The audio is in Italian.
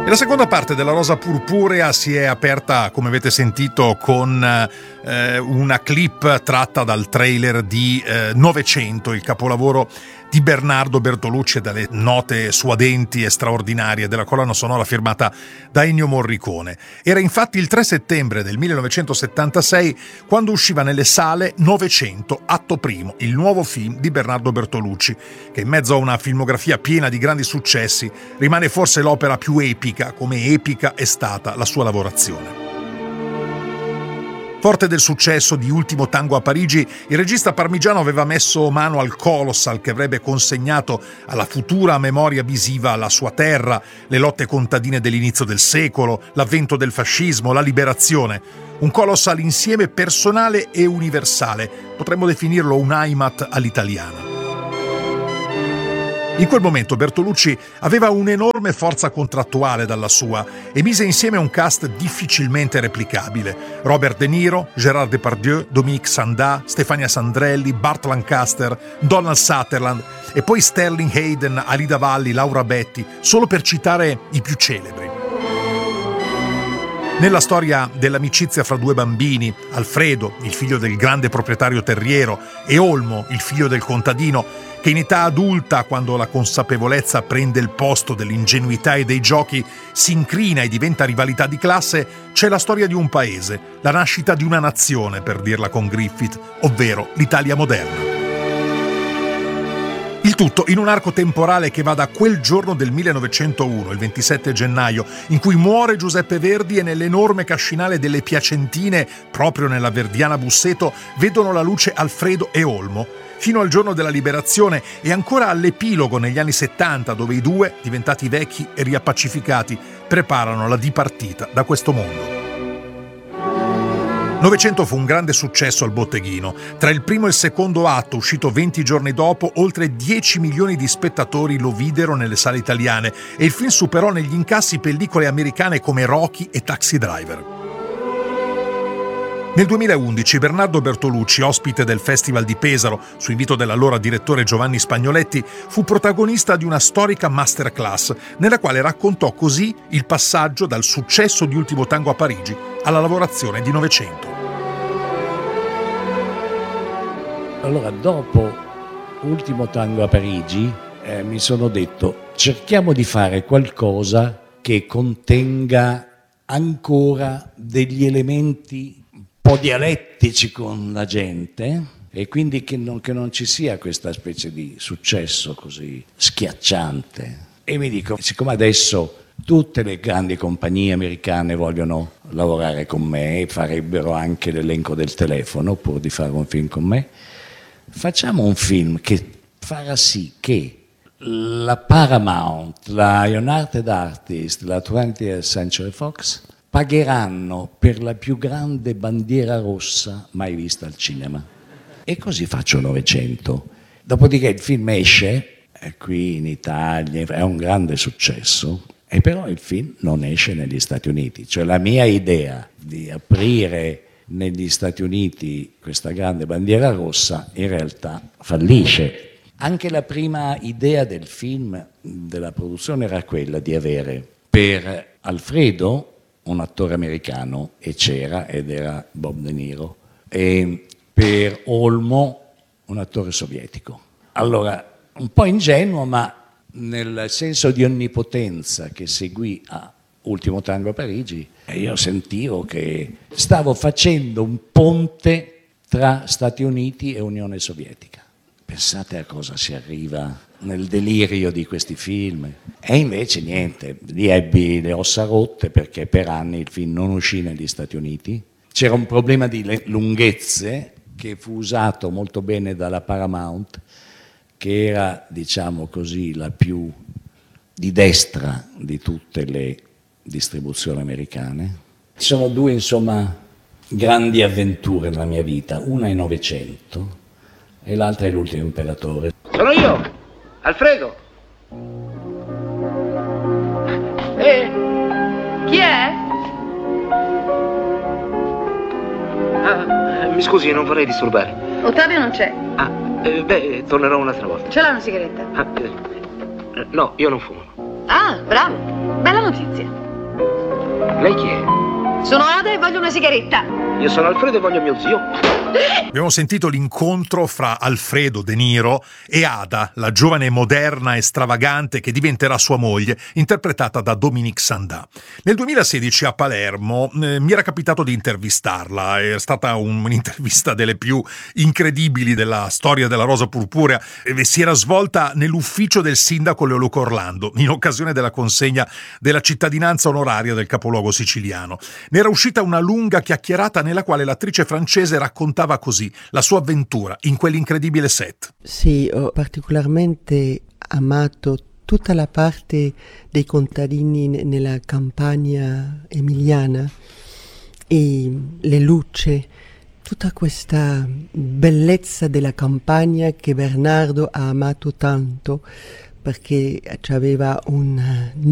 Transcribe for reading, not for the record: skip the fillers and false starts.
E la seconda parte della Rosa Purpurea si è aperta, come avete sentito, con una clip tratta dal trailer di Novecento, il capolavoro di Bernardo Bertolucci e dalle note suadenti e straordinarie della colonna sonora firmata da Ennio Morricone. Era infatti il 3 settembre del 1976 quando usciva nelle sale Novecento, atto primo, il nuovo film di Bernardo Bertolucci, che in mezzo a una filmografia piena di grandi successi rimane forse l'opera più epica, come epica è stata la sua lavorazione. Forte del successo di Ultimo Tango a Parigi, il regista parmigiano aveva messo mano al Colossal che avrebbe consegnato alla futura memoria visiva la sua terra, le lotte contadine dell'inizio del secolo, l'avvento del fascismo, la liberazione. Un Colossal insieme personale e universale, potremmo definirlo un Heimat all'italiana. In quel momento Bertolucci aveva un'enorme forza contrattuale dalla sua e mise insieme un cast difficilmente replicabile. Robert De Niro, Gérard Depardieu, Dominique Sanda, Stefania Sandrelli, Burt Lancaster, Donald Sutherland e poi Sterling Hayden, Alida Valli, Laura Betti, solo per citare i più celebri. Nella storia dell'amicizia fra due bambini, Alfredo, il figlio del grande proprietario terriero, e Olmo, il figlio del contadino, che in età adulta, quando la consapevolezza prende il posto dell'ingenuità e dei giochi, si incrina e diventa rivalità di classe, c'è la storia di un paese, la nascita di una nazione, per dirla con Griffith, ovvero l'Italia moderna. Il tutto in un arco temporale che va da quel giorno del 1901, il 27 gennaio, in cui muore Giuseppe Verdi e nell'enorme cascinale delle Piacentine, proprio nella verdiana Busseto, vedono la luce Alfredo e Olmo, fino al giorno della liberazione e ancora all'epilogo negli anni 70, dove i due, diventati vecchi e riappacificati, preparano la dipartita da questo mondo. Novecento fu un grande successo al botteghino. Tra il primo e il secondo atto, uscito 20 giorni dopo, oltre 10 milioni di spettatori lo videro nelle sale italiane e il film superò negli incassi pellicole americane come Rocky e Taxi Driver. Nel 2011 Bernardo Bertolucci, ospite del Festival di Pesaro, su invito dell'allora direttore Giovanni Spagnoletti, fu protagonista di una storica masterclass, nella quale raccontò così il passaggio dal successo di Ultimo Tango a Parigi alla lavorazione di Novecento. Allora, dopo Ultimo Tango a Parigi, mi sono detto, cerchiamo di fare qualcosa che contenga ancora degli elementi un po' dialettici con la gente e quindi che non ci sia questa specie di successo così schiacciante. E mi dico, siccome adesso tutte le grandi compagnie americane vogliono lavorare con me e farebbero anche l'elenco del telefono pur di fare un film con me, facciamo un film che farà sì che la Paramount, la United Artists, la 20th Century Fox pagheranno per la più grande bandiera rossa mai vista al cinema. E così faccio Novecento. Dopodiché il film esce, qui in Italia, è un grande successo, e però il film non esce negli Stati Uniti. Cioè la mia idea di aprire negli Stati Uniti questa grande bandiera rossa in realtà fallisce. Anche la prima idea del film, della produzione, era quella di avere per Alfredo un attore americano, e c'era, ed era Bob De Niro, e per Olmo un attore sovietico. Allora, un po' ingenuo, ma nel senso di onnipotenza che seguì a Ultimo Tango a Parigi, io sentivo che stavo facendo un ponte tra Stati Uniti e Unione Sovietica. Pensate a cosa si arriva nel delirio di questi film. E invece niente, lì ebbi le ossa rotte perché per anni il film non uscì negli Stati Uniti. C'era un problema di lunghezze che fu usato molto bene dalla Paramount, che era, diciamo così, la più di destra di tutte le distribuzioni americane. Ci sono due, insomma, grandi avventure nella mia vita. Una è Novecento e l'altra è L'ultimo imperatore. Sono io, Alfredo. Chi è? Mi scusi, non vorrei disturbare. Ottavio non c'è. Tornerò un'altra volta. Ce l'ha una sigaretta? No, io non fumo. Ah, bravo. Bella notizia. Lei chi è? Sono Ada e voglio una sigaretta. Io sono Alfredo e voglio mio zio. Abbiamo sentito l'incontro fra Alfredo De Niro e Ada, la giovane moderna e stravagante che diventerà sua moglie, interpretata da Dominique Sanda. Nel 2016 a Palermo mi era capitato di intervistarla, è stata un'intervista delle più incredibili della storia della Rosa Purpurea, e si era svolta nell'ufficio del sindaco Leoluco Orlando, in occasione della consegna della cittadinanza onoraria del capoluogo siciliano. Ne era uscita una lunga chiacchierata nella quale l'attrice francese raccontava così la sua avventura in quell'incredibile set. Sì, ho particolarmente amato tutta la parte dei contadini nella campagna emiliana e le luci, tutta questa bellezza della campagna che Bernardo ha amato tanto perché aveva un